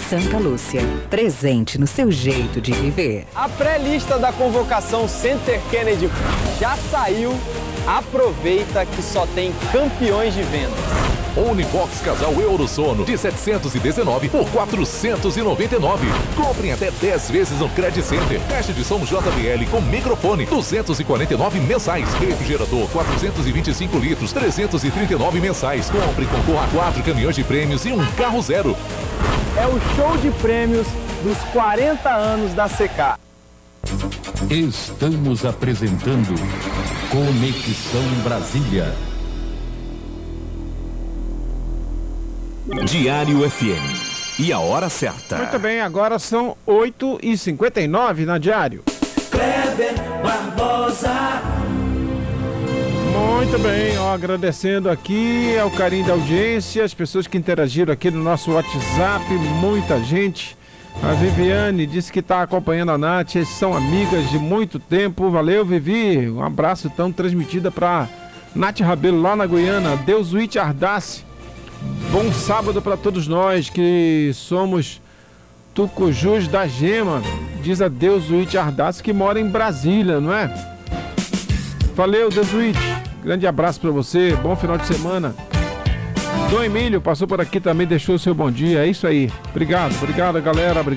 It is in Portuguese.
Santa Lúcia, presente no seu jeito de viver. A pré-lista da convocação Center Kennedy já saiu. Aproveita que só tem campeões de vendas. Unibox Casal Eurosono de 719 por 499. Comprem até 10 vezes no Credit Center. Caixa de som JBL com microfone 249 mensais. Refrigerador 425 litros 339 mensais. Compre e concorra a 4 caminhões de prêmios e um carro zero. É o show de prêmios dos 40 anos da CK. Estamos apresentando Conexão Brasília. Diário FM. E a hora certa. Muito bem, agora são 8h59 na Diário. Kleber Barbosa. Muito bem, agradecendo aqui ao carinho da audiência, as pessoas que interagiram aqui no nosso WhatsApp, muita gente. A Viviane disse que está acompanhando a Nath, são amigas de muito tempo. Valeu, Vivi. Um abraço então transmitida para Nath Rabelo lá na Guiana. Deus Witch Ardace. Bom sábado para todos nós que somos Tucujus da Gema. Diz a Deus Witch Ardace que mora em Brasília, não é? Valeu, Deus Witch. Grande abraço para você. Bom final de semana. Dom Emílio passou por aqui também, deixou o seu bom dia. É isso aí. Obrigado, galera.